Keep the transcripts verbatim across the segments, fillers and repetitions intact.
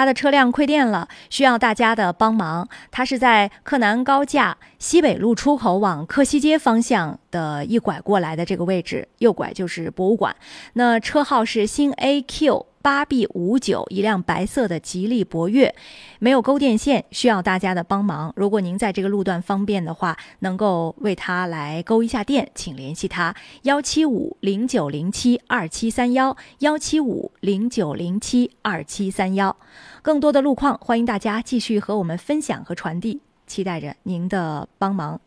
他的车辆亏电了，需要大家的帮忙。他是在柯南高架西北路出口往克西街方向的一拐过来的这个位置，右拐就是博物馆。那车号是新 A Q八 B 五九，一辆白色的吉利博越，没有勾电线，需要大家的帮忙。如果您在这个路段方便的话，能够为他来勾一下电，请联系他幺七五零九零七二七三幺幺七五零九零七二七三幺。更多的路况，欢迎大家继续和我们分享和传递，期待着您的帮忙。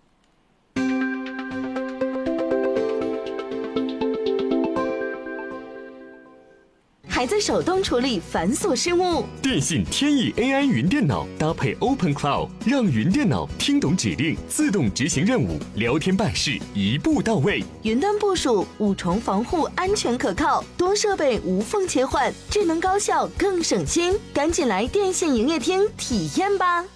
还在手动处理繁琐事务？ 电信天翼 A I 云电脑搭配 Open Cloud， 让云电脑听懂指令，自动执行任务，聊天办事一步到位。 云端部署，五重防护，安全可靠，多设备无缝切换，智能高效更省心。赶紧来电信营业厅体验吧！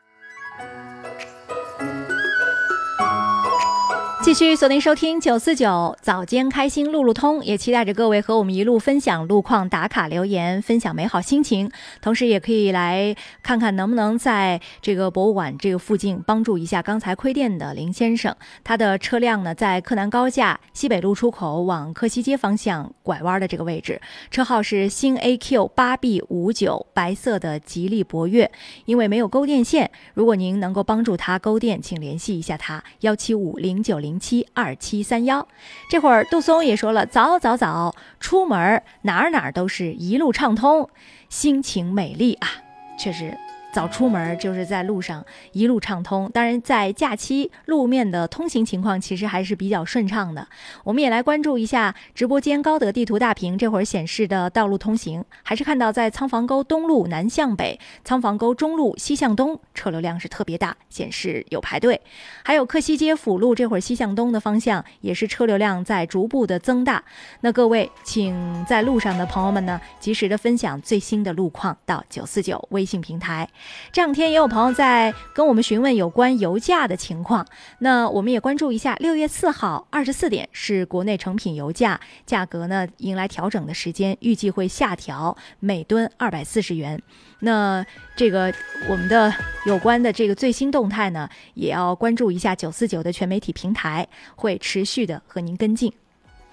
继续锁定收听九四九早间开心路路通，也期待着各位和我们一路分享路况、打卡留言，分享美好心情。同时也可以来看看能不能在这个博物馆这个附近帮助一下刚才亏电的林先生。他的车辆呢在柯南高架西北路出口往克西街方向拐弯的这个位置，车号是新 A Q 八 B 五九，白色的吉利博越，因为没有勾电线，如果您能够帮助他勾电，请联系一下他幺七五零九零七二七三幺。这会儿杜松也说了，早早早出门哪儿哪儿都是一路畅通，心情美丽啊！确实早出门就是在路上一路畅通，当然在假期路面的通行情况其实还是比较顺畅的。我们也来关注一下直播间高德地图大屏这会儿显示的道路通行，还是看到在仓房沟东路南向北、仓房沟中路西向东车流量是特别大，显示有排队。还有克西街辅路这会儿西向东的方向也是车流量在逐步的增大。那各位请在路上的朋友们呢，及时的分享最新的路况到九四九微信平台。这两天也有朋友在跟我们询问有关油价的情况，那我们也关注一下六月四号二十四点是国内成品油价价格呢迎来调整的时间，预计会下调每吨二百四十元。那这个我们的有关的这个最新动态呢，也要关注一下九四九的全媒体平台，会持续的和您跟进。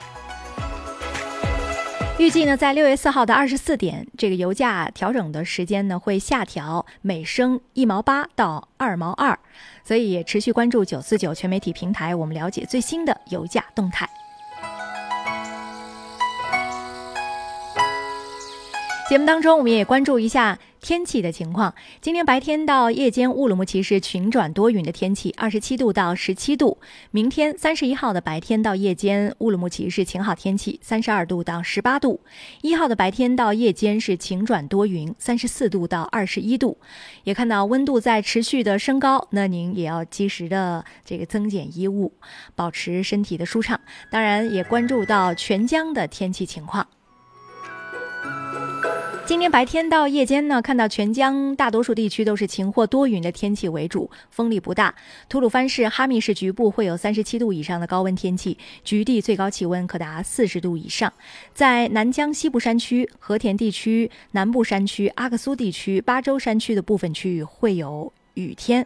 预计呢，在六月四号的二十四点，这个油价调整的时间呢会下调每升一毛八到二毛二，所以也持续关注九四九全媒体平台，我们了解最新的油价动态。节目当中，我们也关注一下天气的情况。今天白天到夜间乌鲁木齐是晴转多云的天气，二十七度到十七度。明天三十一号的白天到夜间乌鲁木齐是晴好天气，三十二度到十八度。一号的白天到夜间是晴转多云，三十四度到二十一度。也看到温度在持续的升高，那您也要及时的这个增减衣物，保持身体的舒畅。当然也关注到全江的天气情况。今天白天到夜间呢，看到全江大多数地区都是晴或多云的天气为主，风力不大。吐鲁番市、哈密市局部会有三十七度以上的高温天气，局地最高气温可达四十度以上。在南江西部山区、和田地区、南部山区、阿克苏地区、巴州山区的部分区域会有雨天。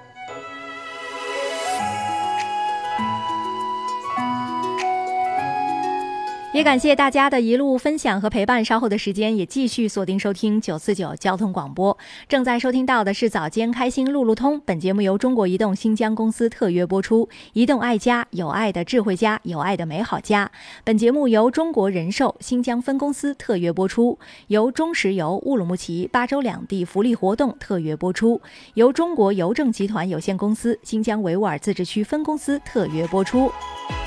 也感谢大家的一路分享和陪伴，稍后的时间也继续锁定收听九四九交通广播。正在收听到的是早间开心路路通，本节目由中国移动新疆公司特约播出，移动爱家，有爱的智慧家，有爱的美好家。本节目由中国人寿新疆分公司特约播出，由中石油乌鲁木齐、巴州两地福利活动特约播出，由中国邮政集团有限公司新疆维吾尔自治区分公司特约播出。